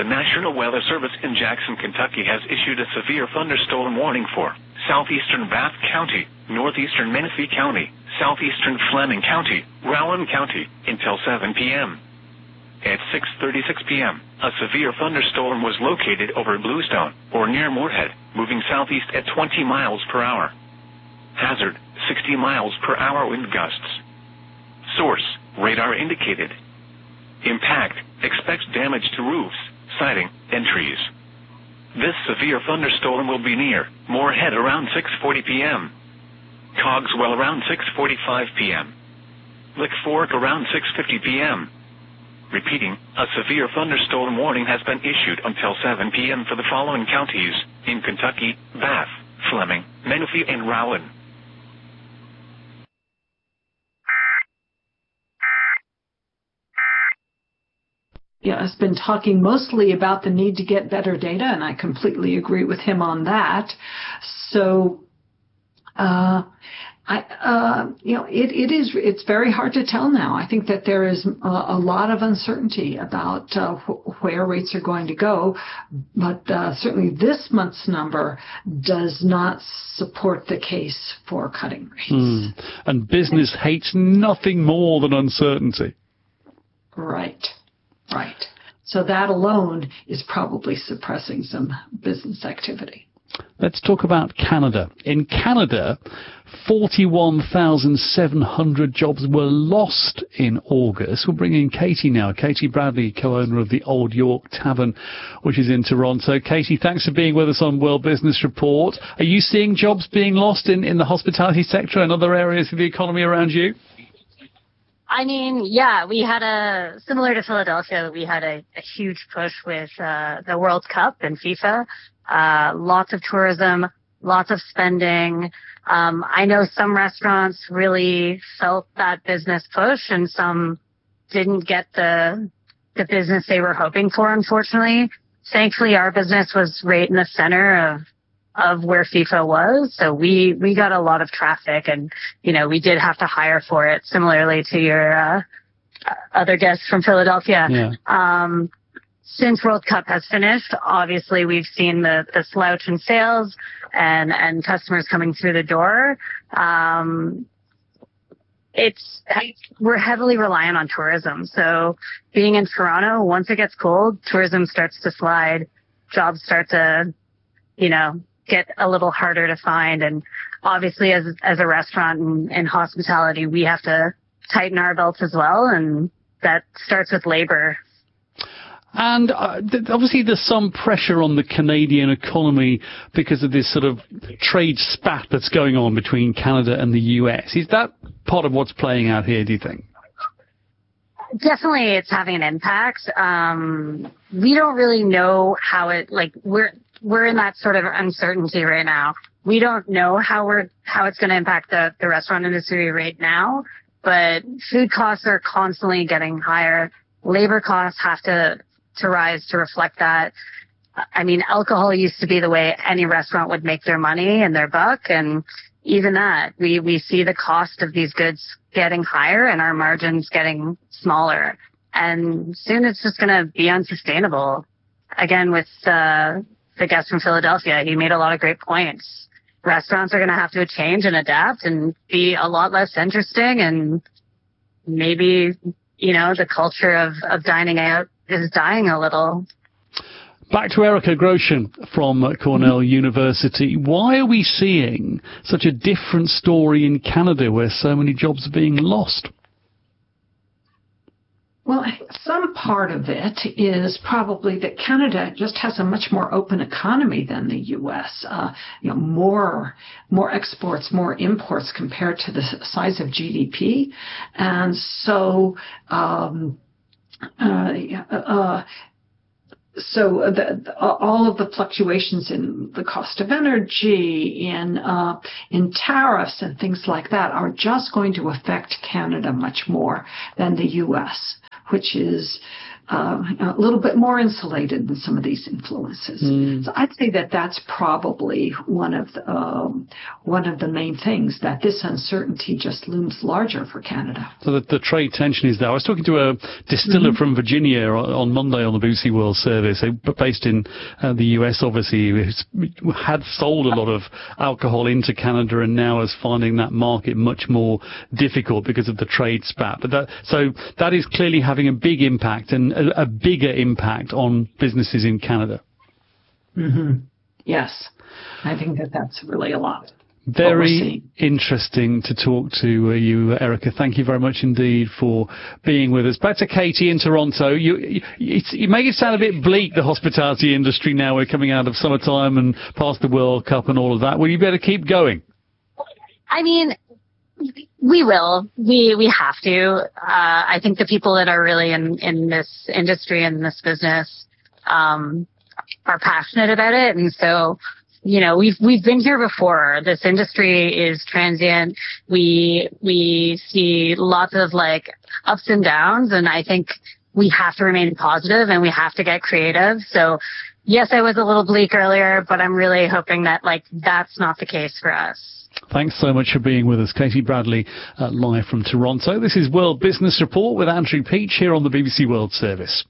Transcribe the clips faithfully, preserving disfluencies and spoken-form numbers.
The National Weather Service in Jackson, Kentucky has issued a severe thunderstorm warning for southeastern Bath County, northeastern Menifee County, southeastern Fleming County, Rowan County, until seven p m At six thirty-six p m, a severe thunderstorm was located over Bluestone, or near Moorhead, moving southeast at twenty miles per hour. Hazard, sixty miles per hour wind gusts. Source, radar indicated. Impact, expects damage to roofs, siding, and trees. This severe thunderstorm will be near Moorhead around six forty p m Cogswell around six forty-five p m Lick Fork around six fifty p m Repeating, a severe thunderstorm warning has been issued until seven p m for the following counties in Kentucky: Bath, Fleming, Menifee, and Rowan. Yeah, has been talking mostly about the need to get better data, and I completely agree with him on that. So, uh, I, uh, you know, it, it is, it's very hard to tell now. I think that there is a, a lot of uncertainty about uh, wh- where rates are going to go, but uh, certainly this month's number does not support the case for cutting rates. Mm. And business hates nothing more than uncertainty. Right. Right. So that alone is probably suppressing some business activity. Let's talk about Canada. In Canada, forty-one thousand seven hundred jobs were lost in August. We'll bring in Katie now. Katie Bradley, co-owner of the Old York Tavern, which is in Toronto. Katie, thanks for being with us on World Business Report. Are you seeing jobs being lost in, in the hospitality sector and other areas of the economy around you? I mean, yeah, we had a, similar to Philadelphia, we had a, a huge push with uh, the World Cup and FIFA. Uh, lots of tourism, lots of spending. Um, I know some restaurants really felt that business push and some didn't get the the business they were hoping for, unfortunately. Thankfully, our business was right in the center of of where FIFA was. So we, we got a lot of traffic and, you know, we did have to hire for it, similarly to your, uh, other guests from Philadelphia. Yeah. Um, since World Cup has finished, obviously we've seen the, the slouch in sales and, and customers coming through the door. Um, it's, we're heavily reliant on tourism. So being in Toronto, once it gets cold, tourism starts to slide, jobs start to, you know, get a little harder to find. And obviously as, as a restaurant and, and hospitality, we have to tighten our belts as well. And that starts with labor. And uh, th- obviously there's some pressure on the Canadian economy because of this sort of trade spat that's going on between Canada and the U S. Is that part of what's playing out here, do you think? Definitely it's having an impact. Um, we don't really know how it, like, we're, we're in that sort of uncertainty right now. We don't know how we're, how it's going to impact the, the restaurant industry right now, but food costs are constantly getting higher. Labor costs have to, to rise to reflect that. I mean, alcohol used to be the way any restaurant would make their money and their buck. And even that, we, we see the cost of these goods getting higher and our margins getting smaller. And soon it's just going to be unsustainable. Again, with, uh, the guest from Philadelphia, he made a lot of great points. Restaurants are going to have to change and adapt and be a lot less interesting, and maybe, you know, the culture of, of dining out is dying a little. Back to Erica Grosjean from Cornell mm-hmm. University. Why are we seeing such a different story in Canada where so many jobs are being lost? Well, some part of it is probably that Canada just has a much more open economy than the U S. Uh, you know, more more exports, more imports compared to the size of G D P, and so um, uh, uh, so the, all of the fluctuations in the cost of energy, in uh, in tariffs and things like that are just going to affect Canada much more than the U S, which is uh, a little bit more insulated than some of these influences. Mm. So I'd say that that's probably one of the, um, one of the main things, that this uncertainty just looms larger for Canada. So the, the trade tension is there. I was talking to a distiller mm-hmm. from Virginia on Monday on the B B C World Service, based in uh, the U S, obviously, who had sold a lot of alcohol into Canada and now is finding that market much more difficult because of the trade spat. But that, so that is clearly having a big impact, and a, a bigger impact on businesses in Canada. Mm-hmm. Yes, I think that that's really a lot. Very interesting to talk to uh, you, Erica. Thank you very much indeed for being with us. Back to Katie in Toronto. You, you, it's, you make it sound a bit bleak, the hospitality industry now. We're coming out of summertime and past the World Cup and all of that. Well, you better keep going. I mean, we will. We we have to. Uh, I think the people that are really in, in this industry and this business um, are passionate about it, and so. You know, we've, we've been here before. This industry is transient. We, we see lots of like ups and downs, and I think we have to remain positive and we have to get creative. So yes, I was a little bleak earlier, but I'm really hoping that like that's not the case for us. Thanks so much for being with us, Katie Bradley, uh, live from Toronto. This is World Business Report with Andrew Peach here on the B B C World Service.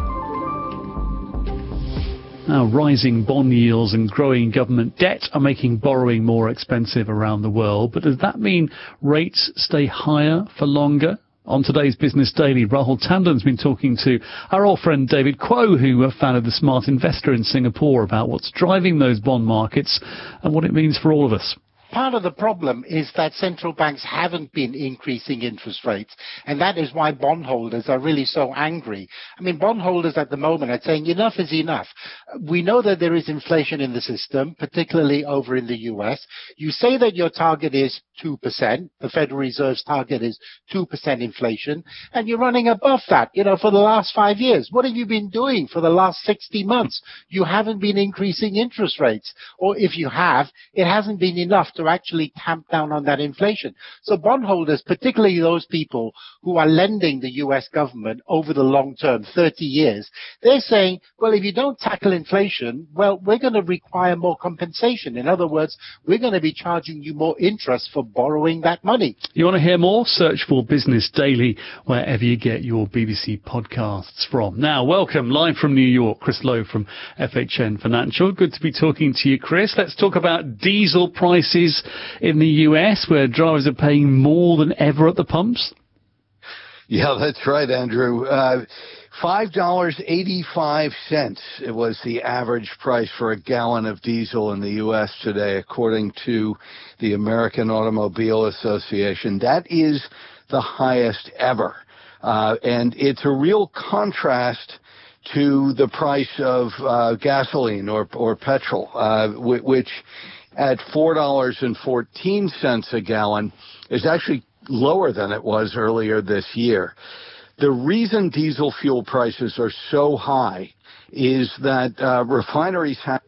Now, rising bond yields and growing government debt are making borrowing more expensive around the world. But does that mean rates stay higher for longer? On today's Business Daily, Rahul Tandon's been talking to our old friend David Kuo, who founded the Smart Investor in Singapore, about what's driving those bond markets and what it means for all of us. Part of the problem is that central banks haven't been increasing interest rates, and that is why bondholders are really so angry. I mean, bondholders at the moment are saying enough is enough. We know that there is inflation in the system, particularly over in the U S. You say that your target is two percent. The Federal Reserve's target is two percent inflation, and you're running above that, you know, for the last five years. What have you been doing for the last sixty months? You haven't been increasing interest rates, or if you have, it hasn't been enough to actually tamp down on that inflation. So bondholders, particularly those people who are lending the U S government over the long term, thirty years, they're saying, well, if you don't tackle inflation, well, we're going to require more compensation. In other words, we're going to be charging you more interest for borrowing that money. You want to hear more? Search for Business Daily wherever you get your B B C podcasts from. Now, welcome live from New York, Chris Lowe from F H N Financial. Good to be talking to you, Chris. Let's talk about diesel prices in the U S, where drivers are paying more than ever at the pumps. Yeah, that's right, Andrew. Uh, five dollars and eighty-five cents it was the average price for a gallon of diesel in the U S today, according to the American Automobile Association. That is the highest ever. Uh, and it's a real contrast to the price of uh, gasoline or, or petrol, uh, which at four dollars and fourteen cents a gallon is actually lower than it was earlier this year. The reason diesel fuel prices are so high is that uh, refineries have...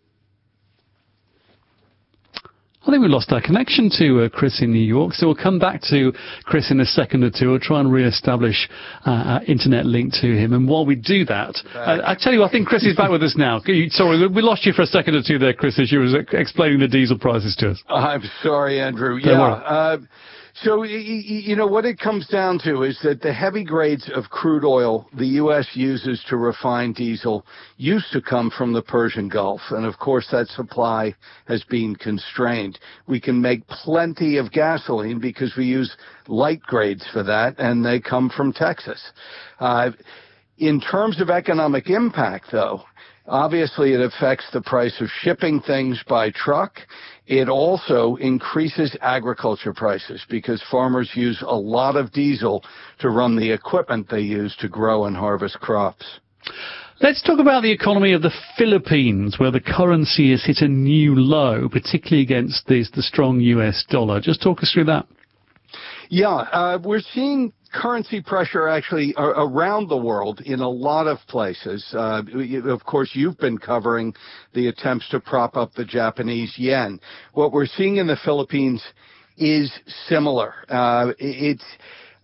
I think we lost our connection to uh, Chris in New York, so we'll come back to Chris in a second or two. We'll try and re-establish uh, our internet link to him. And while we do that, uh, I tell you, I think Chris is back with us now. Sorry, we lost you for a second or two there, Chris, as you were explaining the diesel prices to us. I'm sorry, Andrew. Yeah. Uh, So, you know, what it comes down to is that the heavy grades of crude oil the U S uses to refine diesel used to come from the Persian Gulf. And, of course, that supply has been constrained. We can make plenty of gasoline because we use light grades for that, and they come from Texas. Uh, in terms of economic impact, though, obviously it affects the price of shipping things by truck. It also increases agriculture prices because farmers use a lot of diesel to run the equipment they use to grow and harvest crops. Let's talk about the economy of the Philippines, where the currency has hit a new low, particularly against this, the strong U S dollar. Just talk us through that. Yeah, uh, we're seeing currency pressure actually around the world in a lot of places. Uh, of course, you've been covering the attempts to prop up the Japanese yen. What we're seeing in the Philippines is similar. Uh, it's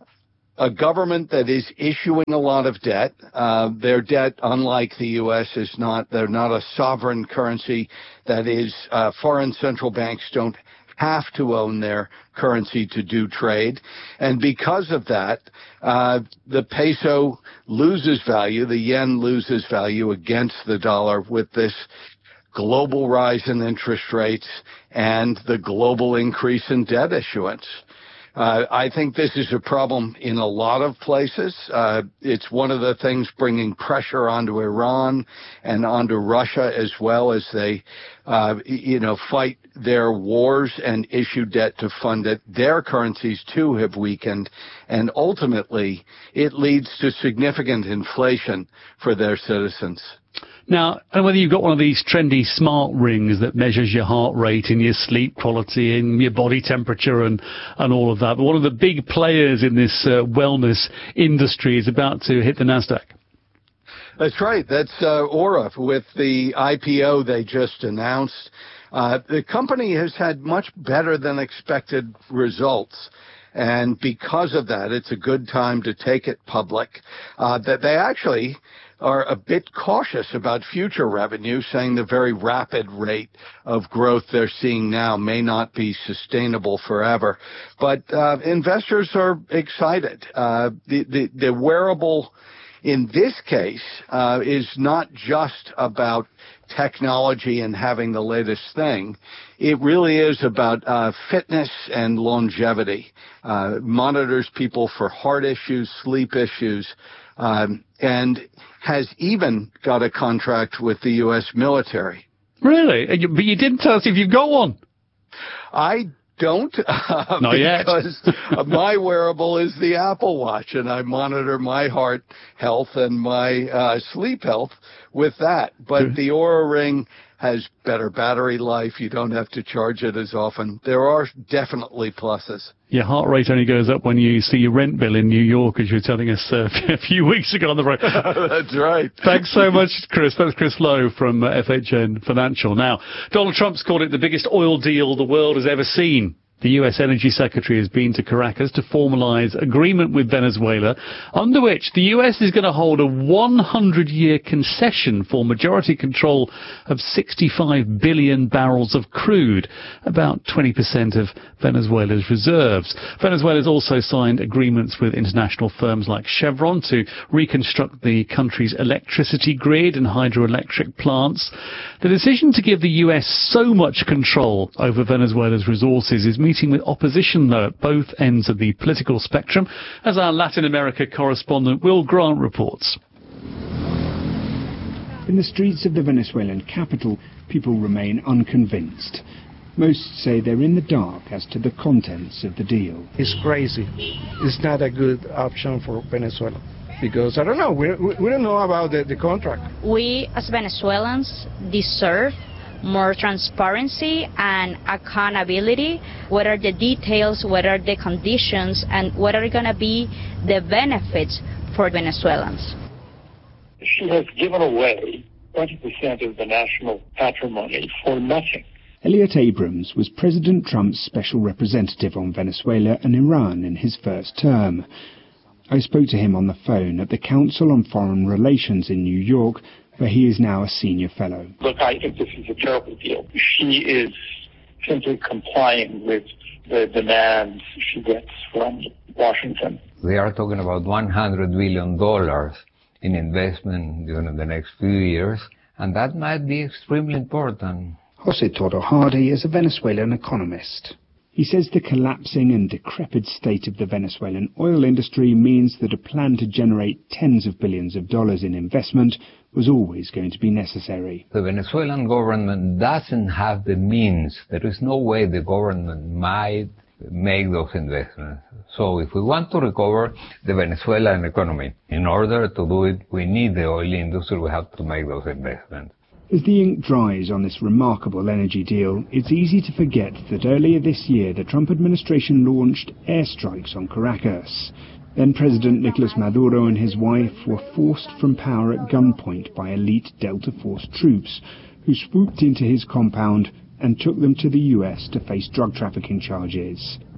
a government that is issuing a lot of debt. Uh, their debt, unlike the U S, is not, they're not a sovereign currency. That is, uh, foreign central banks don't have to own their currency to do trade. And because of that, uh, the peso loses value, the yen loses value against the dollar with this global rise in interest rates and the global increase in debt issuance. Uh, I think this is a problem in a lot of places. Uh, it's one of the things bringing pressure onto Iran and onto Russia as well as they, uh, you know, fight their wars and issue debt to fund it. Their currencies, too, have weakened, and ultimately it leads to significant inflation for their citizens. Now, I don't know whether you've got one of these trendy smart rings that measures your heart rate and your sleep quality and your body temperature and, and all of that. But one of the big players in this uh, wellness industry is about to hit the NASDAQ. That's right. That's uh, Oura. With the I P O they just announced, uh, the company has had much better than expected results. And because of that, it's a good time to take it public. Uh, that they actually are a bit cautious about future revenue, saying the very rapid rate of growth they're seeing now may not be sustainable forever. But uh, investors are excited. Uh, the, the, the wearable in this case uh, is not just about technology and having the latest thing. It really is about uh, fitness and longevity. Uh, monitors people for heart issues, sleep issues, um, and has even got a contract with the U S military. Really? But you didn't tell us if you've got one. I don't, uh, Not yet. because my wearable is the Apple Watch, and I monitor my heart health and my uh, sleep health with that. But the Oura Ring has better battery life. You don't have to charge it as often. There are definitely pluses. Your heart rate only goes up when you see your rent bill in New York, as you were telling us uh, a few weeks ago on the road. That's right. Thanks so much, Chris. That's Chris Lowe from uh, F H N Financial. Now, Donald Trump's called it the biggest oil deal the world has ever seen. The U S Energy Secretary has been to Caracas to formalize agreement with Venezuela, under which the U S is going to hold a one hundred year concession for majority control of sixty-five billion barrels of crude, about twenty percent of Venezuela's reserves. Venezuela's also signed agreements with international firms like Chevron to reconstruct the country's electricity grid and hydroelectric plants. The decision to give the U S so much control over Venezuela's resources is meeting with opposition, though, at both ends of the political spectrum, as our Latin America correspondent Will Grant reports. In the streets of the Venezuelan capital, people remain unconvinced. Most say they're in the dark as to the contents of the deal. It's crazy. It's not a good option for Venezuela. Because, I don't know, we, we don't know about the, the contract. We, as Venezuelans, deserve more transparency and accountability. What are the details, what are the conditions, and what are going to be the benefits for Venezuelans? She has given away twenty percent of the national patrimony for nothing. Elliot Abrams was President Trump's special representative on Venezuela and Iran in his first term. I spoke to him on the phone at the Council on Foreign Relations in New York, where he is now a senior fellow. Look, I think this is a terrible deal. She is simply complying with the demands she gets from Washington. They are talking about one hundred billion dollars in investment during the next few years, and that might be extremely important. Jose Toro Hardy is a Venezuelan economist. He says the collapsing and decrepit state of the Venezuelan oil industry means that a plan to generate tens of billions of dollars in investment was always going to be necessary. The Venezuelan government doesn't have the means. There is no way the government might make those investments. So if we want to recover the Venezuelan economy, in order to do it, we need the oil industry. We have to make those investments. As the ink dries on this remarkable energy deal, it's easy to forget that earlier this year the Trump administration launched airstrikes on Caracas. Then President Nicolas Maduro and his wife were forced from power at gunpoint by elite Delta Force troops, who swooped into his compound and took them to the U S to face drug trafficking charges.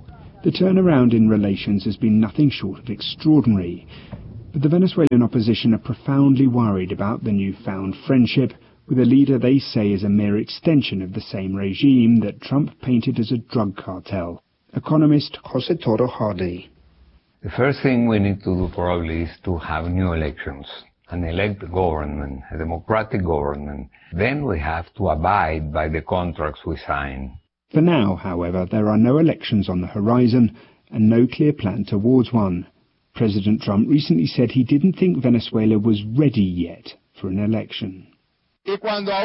The turnaround in relations has been nothing short of extraordinary. But the Venezuelan opposition are profoundly worried about the newfound friendship with a leader they say is a mere extension of the same regime that Trump painted as a drug cartel. Economist Jose Toro Hardy. The first thing we need to do probably is to have new elections, and elect a government, a democratic government. Then we have to abide by the contracts we sign. For now, however, there are no elections on the horizon and no clear plan towards one. President Trump recently said he didn't think Venezuela was ready yet for an election. In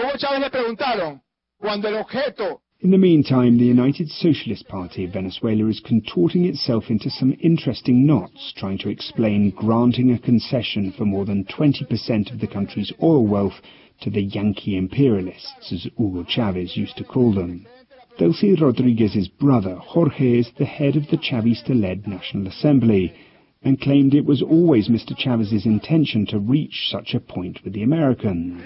the meantime, the United Socialist Party of Venezuela is contorting itself into some interesting knots, trying to explain granting a concession for more than twenty percent of the country's oil wealth to the Yankee imperialists, as Hugo Chavez used to call them. Delcy Rodriguez's brother, Jorge, is the head of the Chavista-led National Assembly, and claimed it was always Mister Chavez's intention to reach such a point with the Americans.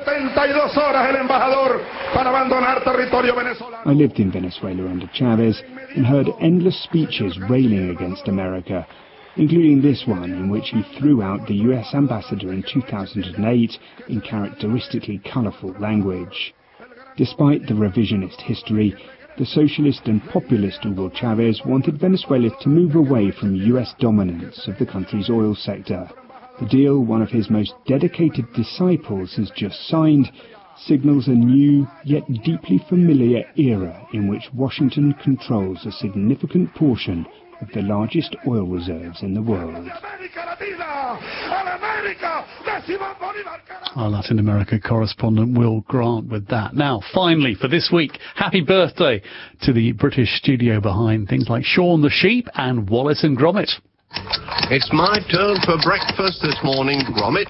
I lived in Venezuela under Chavez and heard endless speeches railing against America, including this one in which he threw out the U S ambassador in two thousand eight in characteristically colourful language. Despite the revisionist history, the socialist and populist Hugo Chavez wanted Venezuela to move away from U S dominance of the country's oil sector. The deal one of his most dedicated disciples has just signed signals a new, yet deeply familiar era in which Washington controls a significant portion of the largest oil reserves in the world. Our Latin America correspondent Will Grant with that. Now, finally, for this week, happy birthday to the British studio behind things like Shaun the Sheep and Wallace and Gromit. It's my turn for breakfast this morning, Gromit.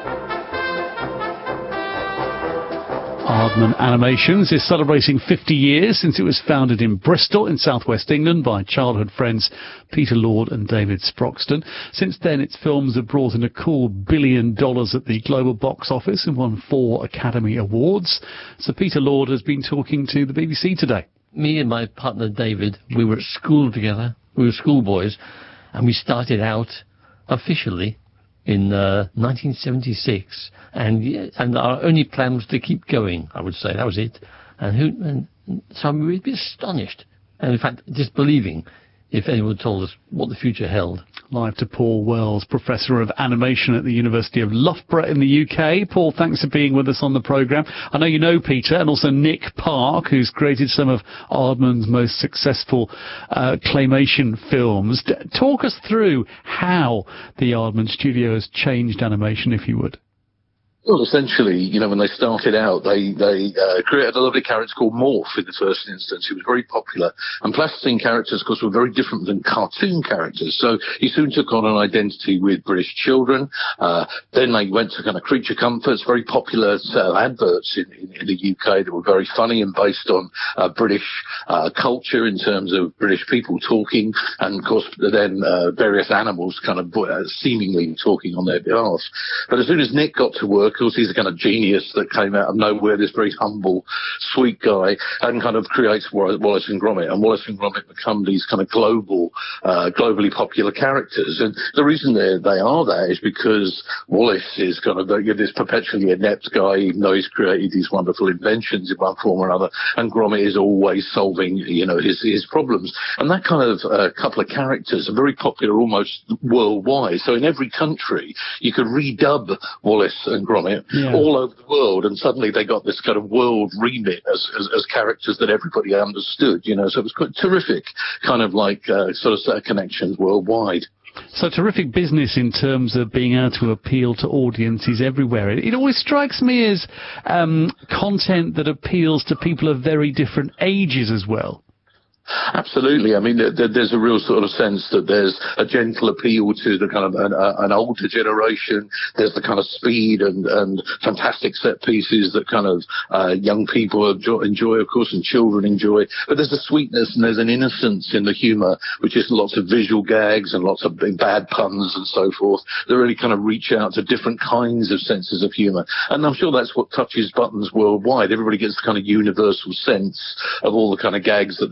Aardman Animations is celebrating fifty years since it was founded in Bristol in southwest England by childhood friends Peter Lord and David Sproxton. Since then, its films have brought in a cool billion dollars at the global box office and won four Academy Awards. So Peter Lord has been talking to the B B C today. Me and my partner David, we were at school together. We were schoolboys, and we started out officially in uh, nineteen seventy-six, and and our only plan was to keep going. I would say that was it, and who and so we would be astonished, and in fact disbelieving, if anyone told us what the future held. Live to Paul Wells, Professor of Animation at the University of Loughborough in the U K. Paul, thanks for being with us on the programme. I know you know Peter, and also Nick Park, who's created some of Aardman's most successful uh, claymation films. D- talk us through how the Aardman studio has changed animation, if you would. Well, essentially, you know, when they started out, they they uh, created a lovely character called Morph in the first instance. He was very popular. And plasticine characters, of course, were very different than cartoon characters. So he soon took on an identity with British children. Uh, then they went to kind of Creature Comforts, very popular uh, adverts in, in, in the U K that were very funny and based on uh, British uh, culture in terms of British people talking. And, of course, then uh, various animals kind of uh, seemingly talking on their behalf. But as soon as Nick got to work, of course, he's a kind of genius that came out of nowhere, this very humble, sweet guy, and kind of creates Wallace and Gromit. And Wallace and Gromit become these kind of global, uh, globally popular characters. And the reason they they are that is because Wallace is kind of this perpetually inept guy, even though he's created these wonderful inventions in one form or another. And Gromit is always solving, you know, his his problems. And that kind of uh, couple of characters are very popular almost worldwide. So in every country, you could redub Wallace and Gromit Yeah. all over the world, and suddenly they got this kind of world remit as, as, as characters that everybody understood, you know, so it was quite terrific kind of like uh, sort of set of connections worldwide. So terrific business in terms of being able to appeal to audiences everywhere. It, it always strikes me as um, content that appeals to people of very different ages as well. Absolutely. I mean, there, there's a real sort of sense that there's a gentle appeal to the kind of an, an older generation. There's the kind of speed and, and fantastic set pieces that kind of uh, young people enjoy, enjoy, of course, and children enjoy. But there's a sweetness and there's an innocence in the humour, which is lots of visual gags and lots of bad puns and so forth that really kind of reach out to different kinds of senses of humour. And I'm sure that's what touches buttons worldwide. Everybody gets the kind of universal sense of all the kind of gags that they're playing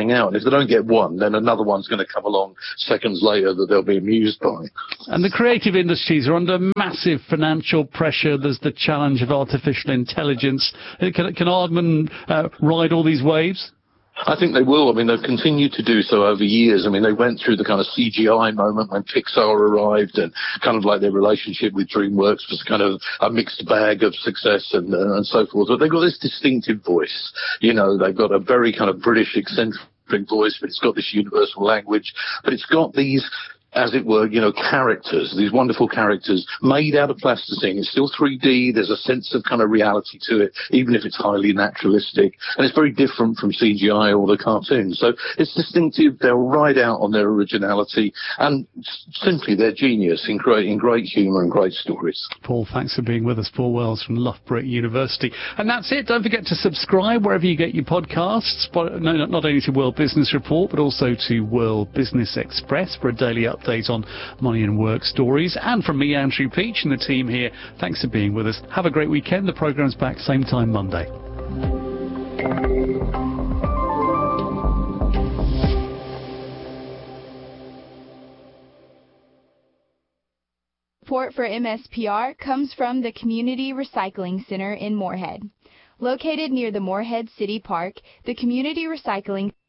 coming out. And if they don't get one, then another one's going to come along seconds later that they'll be amused by. And the creative industries are under massive financial pressure. There's the challenge of artificial intelligence. Can, can Aardman uh, ride all these waves? I think they will. I mean, they've continued to do so over years. I mean, they went through the kind of C G I moment when Pixar arrived, and kind of like their relationship with DreamWorks was kind of a mixed bag of success and, uh, and so forth. But they've got this distinctive voice. You know, they've got a very kind of British eccentric voice, but it's got this universal language. But it's got these, as it were, you know, characters, these wonderful characters made out of plasticine. It's still three D. There's a sense of kind of reality to it, even if it's highly naturalistic. And it's very different from C G I or the cartoons. So it's distinctive. They'll ride out on their originality and simply their genius in creating great humour and great stories. Paul, thanks for being with us. Paul Wells from Loughborough University. And that's it. Don't forget to subscribe wherever you get your podcasts. No, not only to World Business Report, but also to World Business Express for a daily update update on money and work stories. And from me, Andrew Peach, and the team here, thanks for being with us. Have a great weekend. The programme's back same time Monday. Support for M S P R comes from the Community Recycling Center in Moorhead. Located near the Moorhead City Park, the Community Recycling